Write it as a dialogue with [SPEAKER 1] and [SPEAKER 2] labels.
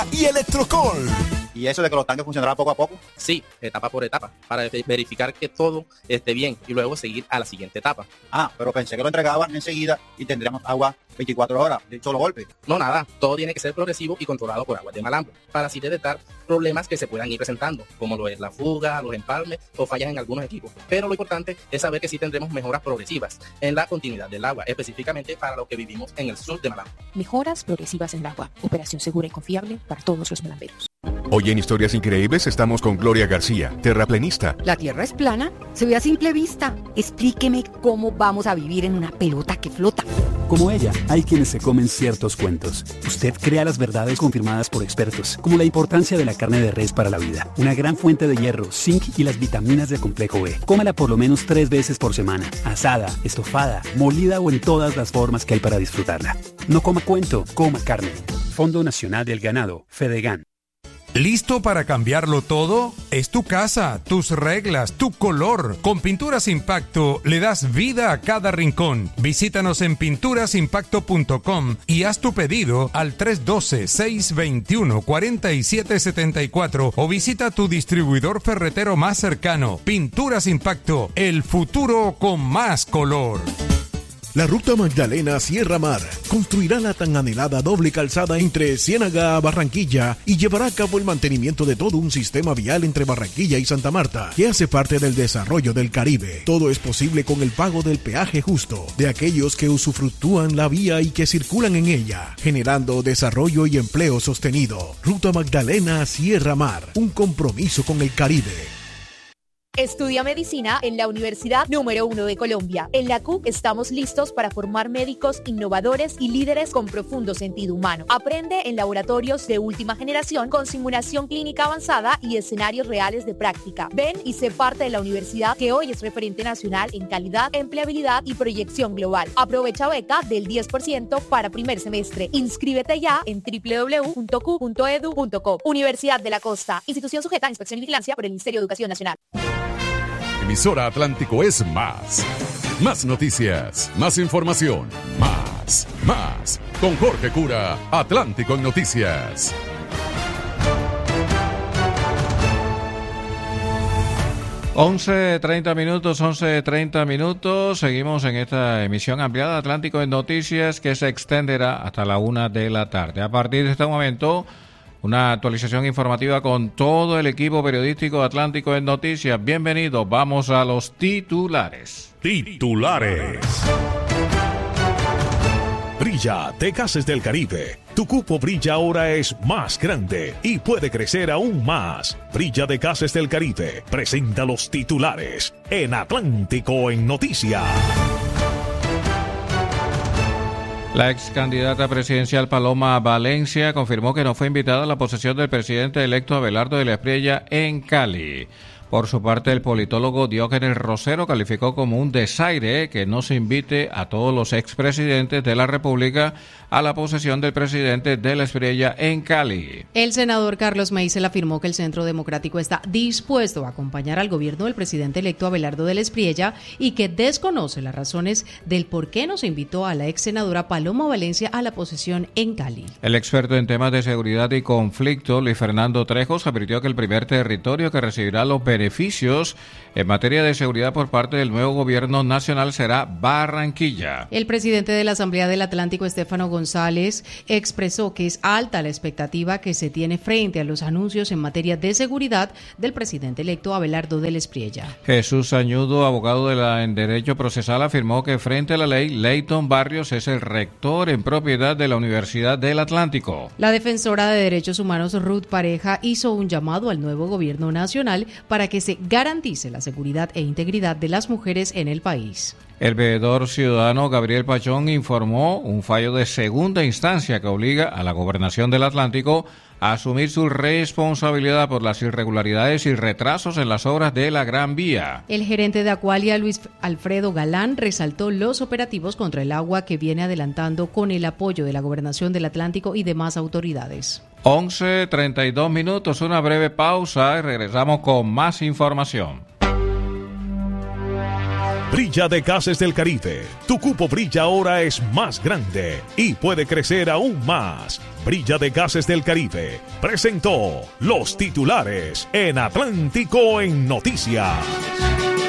[SPEAKER 1] y Electrocol.
[SPEAKER 2] ¿Y eso de que los tanques funcionarán poco a poco?
[SPEAKER 3] Sí, etapa por etapa, para verificar que todo esté bien y luego seguir a la siguiente etapa.
[SPEAKER 2] Pero pensé que lo entregaban enseguida y tendríamos agua 24 horas de un solo golpe.
[SPEAKER 3] No, nada, todo tiene que ser progresivo y controlado por Aguas de Malambo, para así detectar problemas que se puedan ir presentando, como lo es la fuga, los empalmes o fallas en algunos equipos. Pero lo importante es saber que sí tendremos mejoras progresivas en la continuidad del agua, específicamente para lo que vivimos en el sur de Malambo.
[SPEAKER 4] Mejoras progresivas en el agua, operación segura y confiable para todos los malamberos.
[SPEAKER 1] Hoy en Historias Increíbles estamos con Gloria García, terraplenista.
[SPEAKER 5] ¿La Tierra es plana? Se ve a simple vista. Explíqueme cómo vamos a vivir en una pelota que flota.
[SPEAKER 6] Como ella, hay quienes se comen ciertos cuentos. Usted crea las verdades confirmadas por expertos, como la importancia de la carne de res para la vida, una gran fuente de hierro, zinc y las vitaminas del complejo B. Cómala por lo menos 3 veces por semana, asada, estofada, molida o en todas las formas que hay para disfrutarla. No coma cuento, coma carne. Fondo Nacional del Ganado, Fedegan.
[SPEAKER 7] ¿Listo para cambiarlo todo? Es tu casa, tus reglas, tu color. Con Pinturas Impacto le das vida a cada rincón. Visítanos en pinturasimpacto.com y haz tu pedido al 312-621-4774 o visita tu distribuidor ferretero más cercano. Pinturas Impacto, el futuro con más color.
[SPEAKER 8] La Ruta Magdalena Sierra Mar construirá la tan anhelada doble calzada entre Ciénaga a Barranquilla y llevará a cabo el mantenimiento de todo un sistema vial entre Barranquilla y Santa Marta, que hace parte del desarrollo del Caribe. Todo es posible con el pago del peaje justo de aquellos que usufructúan la vía y que circulan en ella, generando desarrollo y empleo sostenido. Ruta Magdalena Sierra Mar, un compromiso con el Caribe.
[SPEAKER 9] Estudia medicina en la Universidad número 1 de Colombia. En la CUC estamos listos para formar médicos innovadores y líderes con profundo sentido humano. Aprende en laboratorios de última generación con simulación clínica avanzada y escenarios reales de práctica. Ven y sé parte de la universidad que hoy es referente nacional en calidad, empleabilidad y proyección global. Aprovecha beca del 10% para primer semestre. Inscríbete ya en www.cu.edu.co. Universidad de la Costa. Institución sujeta a inspección y vigilancia por el Ministerio de Educación Nacional.
[SPEAKER 10] Emisora Atlántico es más. Más noticias, más información, más. Con Jorge Cura, Atlántico en Noticias.
[SPEAKER 11] Once treinta minutos. Seguimos en esta emisión ampliada Atlántico en Noticias que se extenderá hasta la 1 de la tarde. A partir de este momento, una actualización informativa con todo el equipo periodístico de Atlántico en Noticias. Bienvenidos, vamos a los titulares.
[SPEAKER 8] Brilla, de Gases del Caribe. Tu cupo Brilla ahora es más grande y puede crecer aún más. Brilla de Gases del Caribe presenta los titulares en Atlántico en Noticias.
[SPEAKER 11] La ex candidata presidencial Paloma Valencia confirmó que no fue invitada a la posesión del presidente electo Abelardo de la Espriella en Cali. Por su parte, el politólogo Diógenes Rosero calificó como un desaire que no se invite a todos los expresidentes de la República a la posesión del presidente de la Espriella en Cali.
[SPEAKER 12] El senador Carlos Meisel afirmó que el Centro Democrático está dispuesto a acompañar al gobierno del presidente electo Abelardo de la Espriella y que desconoce las razones del por qué no se invitó a la ex senadora Paloma Valencia a la posesión en Cali.
[SPEAKER 11] El experto en temas de seguridad y conflicto, Luis Fernando Trejos, advirtió que el primer territorio que recibirá los beneficios en materia de seguridad por parte del nuevo gobierno nacional será Barranquilla.
[SPEAKER 12] El presidente de la Asamblea del Atlántico, Estefano González, expresó que es alta la expectativa que se tiene frente a los anuncios en materia de seguridad del presidente electo Abelardo de la Espriella.
[SPEAKER 11] Jesús Añudo, abogado en Derecho Procesal, afirmó que frente a la ley, Leyton Barrios es el rector en propiedad de la Universidad del Atlántico.
[SPEAKER 12] La defensora de Derechos Humanos, Ruth Pareja, hizo un llamado al nuevo gobierno nacional para que se garantice la seguridad e integridad de las mujeres en el país.
[SPEAKER 11] El veedor ciudadano Gabriel Pachón informó un fallo de segunda instancia que obliga a la Gobernación del Atlántico a asumir su responsabilidad por las irregularidades y retrasos en las obras de la Gran Vía.
[SPEAKER 12] El gerente de Acualia, Luis Alfredo Galán, resaltó los operativos contra el agua que viene adelantando con el apoyo de la Gobernación del Atlántico y demás autoridades.
[SPEAKER 11] 11:32, una breve pausa y regresamos con más información.
[SPEAKER 13] Brilla de Gases del Caribe. Tu cupo Brilla ahora es más grande y puede crecer aún más. Brilla de Gases del Caribe presentó los titulares en Atlántico en Noticias.